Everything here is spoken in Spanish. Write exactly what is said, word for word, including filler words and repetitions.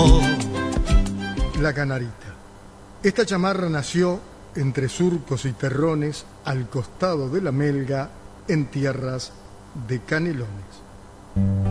amor. La Canarita. Esta chamarra nació entre surcos y terrones al costado de la Melga en tierras de Canelones.